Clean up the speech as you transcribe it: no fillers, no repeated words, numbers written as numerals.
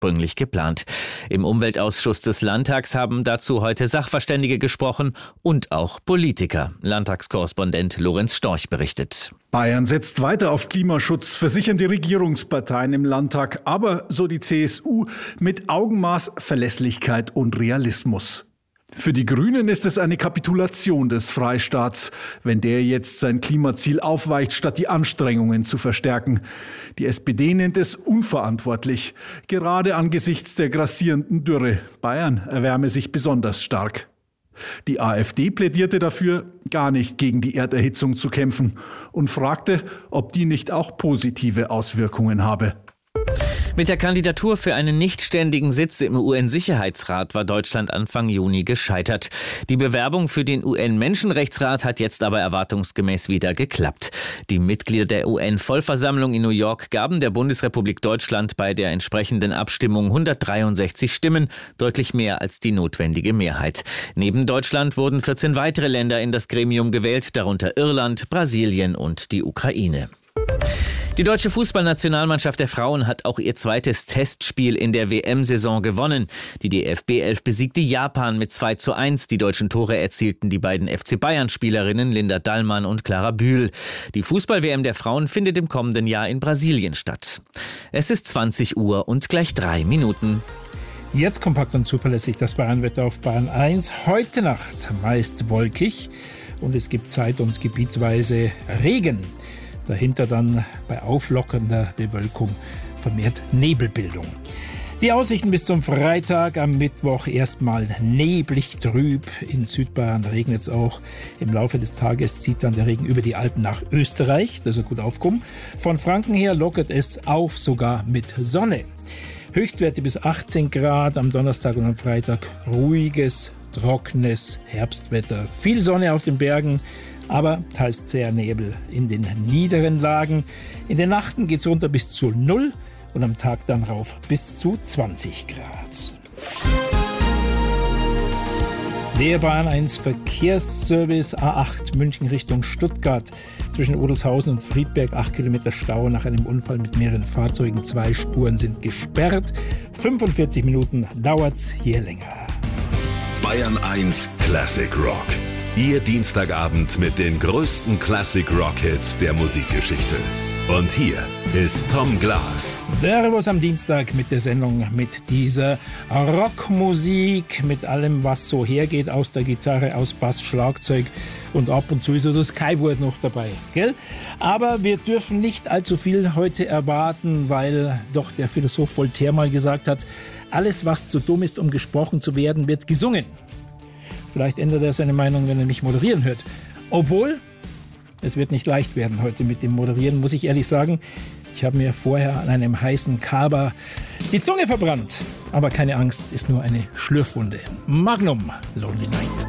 ursprünglich geplant. Im Umweltausschuss des Landtags haben dazu heute Sachverständige gesprochen und auch Politiker. Landtagskorrespondent Lorenz Storch berichtet. Bayern setzt weiter auf Klimaschutz, versichern die Regierungsparteien im Landtag, aber, so die CSU, mit Augenmaß, Verlässlichkeit und Realismus. Für die Grünen ist es eine Kapitulation des Freistaats, wenn der jetzt sein Klimaziel aufweicht, statt die Anstrengungen zu verstärken. Die SPD nennt es unverantwortlich, gerade angesichts der grassierenden Dürre. Bayern erwärme sich besonders stark. Die AfD plädierte dafür, gar nicht gegen die Erderhitzung zu kämpfen und fragte, ob die nicht auch positive Auswirkungen habe. Mit der Kandidatur für einen nichtständigen Sitz im UN-Sicherheitsrat war Deutschland Anfang Juni gescheitert. Die Bewerbung für den UN-Menschenrechtsrat hat jetzt aber erwartungsgemäß wieder geklappt. Die Mitglieder der UN-Vollversammlung in New York gaben der Bundesrepublik Deutschland bei der entsprechenden Abstimmung 163 Stimmen, deutlich mehr als die notwendige Mehrheit. Neben Deutschland wurden 14 weitere Länder in das Gremium gewählt, darunter Irland, Brasilien und die Ukraine. Die deutsche Fußballnationalmannschaft der Frauen hat auch ihr zweites Testspiel in der WM-Saison gewonnen. Die DFB 11 besiegte Japan mit 2:1. Die deutschen Tore erzielten die beiden FC Bayern-Spielerinnen Linda Dallmann und Clara Bühl. Die Fußball-WM der Frauen findet im kommenden Jahr in Brasilien statt. Es ist 20 Uhr und gleich 3 Minuten. Jetzt kompakt und zuverlässig das Bayernwetter auf Bayern 1. Heute Nacht meist wolkig und es gibt zeit- und gebietsweise Regen. Dahinter dann bei auflockernder Bewölkung vermehrt Nebelbildung. Die Aussichten bis zum Freitag, am Mittwoch erstmal neblig trüb. In Südbayern regnet es auch. Im Laufe des Tages zieht dann der Regen über die Alpen nach Österreich. Das ist gut aufkommen. Von Franken her lockert es auf, sogar mit Sonne. Höchstwerte bis 18 Grad am Donnerstag und am Freitag. Ruhiges, trockenes Herbstwetter. Viel Sonne auf den Bergen, aber teils zäher Nebel in den niederen Lagen. In den Nächten geht es runter bis zu 0 und am Tag dann rauf bis zu 20 Grad. Der Bayern 1 Verkehrsservice A8 München Richtung Stuttgart. Zwischen Odelshausen und Friedberg 8 Kilometer Stau nach einem Unfall mit mehreren Fahrzeugen. 2 Spuren sind gesperrt. 45 Minuten dauert's hier länger. Bayern 1 Classic Rock. Ihr Dienstagabend mit den größten Classic-Rock-Hits der Musikgeschichte. Und hier ist Tom Glas. Servus am Dienstag mit der Sendung, mit dieser Rockmusik, mit allem, was so hergeht, aus der Gitarre, aus Bass, Schlagzeug und ab und zu ist so das Keyboard noch dabei, gell? Aber wir dürfen nicht allzu viel heute erwarten, weil doch der Philosoph Voltaire mal gesagt hat, alles, was zu dumm ist, um gesprochen zu werden, wird gesungen. Vielleicht ändert er seine Meinung, wenn er mich moderieren hört. Obwohl, es wird nicht leicht werden heute mit dem Moderieren, muss ich ehrlich sagen. Ich habe mir vorher an einem heißen Kaba die Zunge verbrannt. Aber keine Angst, ist nur eine Schlürfwunde. Magnum, Lonely Night.